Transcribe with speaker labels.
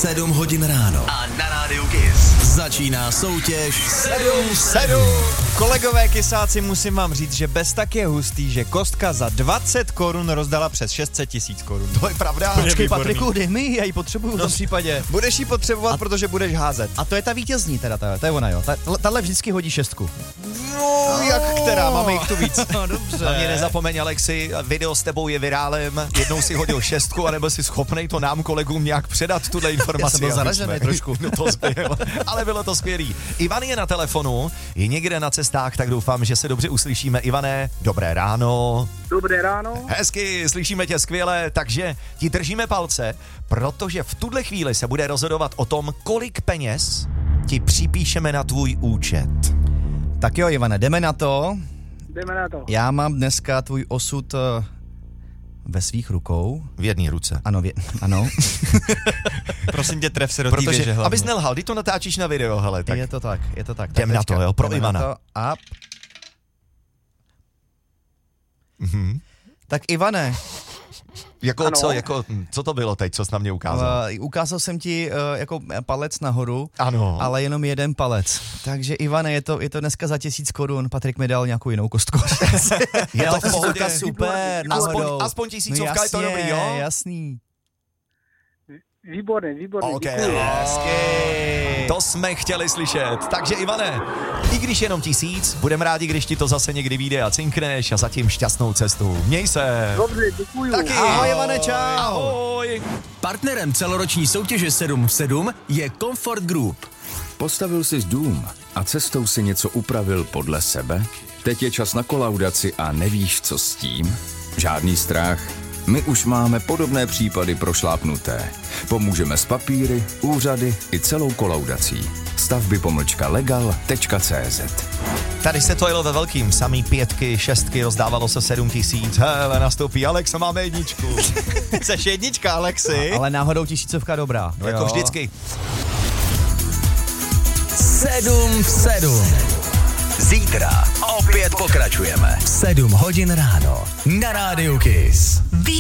Speaker 1: 7 hodin ráno. A na rádiu KISS začíná soutěž 7-7.
Speaker 2: Kolegové kysáci, musím vám říct, že bez tak je hustý, že Kostka za 20 korun rozdala přes 600 000 korun.
Speaker 3: To je pravda.
Speaker 2: Počkej, Patriku, dej mi, já ji potřebuju v tom případě.
Speaker 3: Budeš ji potřebovat, protože budeš házet.
Speaker 2: A to je ta vítězní teda, to je ona, jo. Tahle vždycky hodí 6.
Speaker 3: No, jak která, máme jich tu víc.
Speaker 2: No, dobře.
Speaker 3: Hlavně nezapomeň, Alexi, video s tebou je virálem, jednou si hodil 6, anebo si schopnej to nám kolegům nějak předat, tuhle informaci.
Speaker 2: Já jsem byl zaražený trošku.
Speaker 3: No to zbyl, ale bylo to skvělý. Ivan je na telefonu, je někde na cestách, tak doufám, že se dobře uslyšíme. Ivane, dobré ráno.
Speaker 4: Dobré ráno.
Speaker 3: Hezky, slyšíme tě skvěle, takže ti držíme palce, protože v tuhle chvíli se bude rozhodovat o tom, kolik peněz ti připíšeme na tvůj účet.
Speaker 2: Tak jo, Ivane, jdeme na to.
Speaker 4: Jdeme na to.
Speaker 2: Já mám dneska tvůj osud ve svých rukou.
Speaker 3: V jedné ruce.
Speaker 2: Ano, ano.
Speaker 1: Prosím tě, tref se do té věže hlavně.
Speaker 3: Abys nelhal, ty to natáčíš na video, hele, tak.
Speaker 2: Je to tak.
Speaker 3: Jdem na to, jo, pro Ivana.
Speaker 2: A...
Speaker 3: Mhm.
Speaker 2: Tak Ivane.
Speaker 3: Co to bylo teď, co jsi na mě ukázal?
Speaker 2: Ukázal jsem ti jako palec nahoru,
Speaker 3: ano.
Speaker 2: Ale jenom jeden palec. Takže Ivane, je to dneska za 1000 korun, Patrik mi dal nějakou jinou kostku.
Speaker 3: Je to v pohodě.
Speaker 2: Super,
Speaker 3: aspoň 1000, no jasně, je to dobrý, jo?
Speaker 2: Jasný.
Speaker 4: Výborný,
Speaker 3: okay,
Speaker 4: děkuji.
Speaker 3: Hezky. To jsme chtěli slyšet. Takže Ivane, i když jenom 1000, budeme rádi, když ti to zase někdy vyjde a cinkneš a zatím šťastnou cestu. Měj se.
Speaker 4: Dobře, děkuji.
Speaker 3: Taky.
Speaker 2: Ahoj Ivane, čau.
Speaker 3: Ahoj.
Speaker 1: Partnerem celoroční soutěže 7-7 je Comfort Group.
Speaker 5: Postavil jsi dům a cestou si něco upravil podle sebe? Teď je čas na kolaudaci a nevíš, co s tím? Žádný strach. My už máme podobné případy prošlápnuté. Pomůžeme s papíry, úřady i celou kolaudací. stavby-legal.cz.
Speaker 3: Tady se to jelo ve velkým, samý 5, 6, rozdávalo se 7 000. Hele, nastoupí Alex a máme 1. Jseš 1, Alexi?
Speaker 2: Ale náhodou 1000 dobrá.
Speaker 3: No jako vždycky.
Speaker 1: 7-7. Zítra opět pokračujeme. 7 hodin ráno na rádiu KISS.